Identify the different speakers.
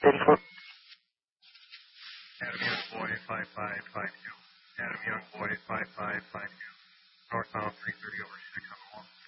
Speaker 1: 34.
Speaker 2: Adam Young Boy 5552. Adam Young Boy 5552. Northbound 330 over 6 on the wall.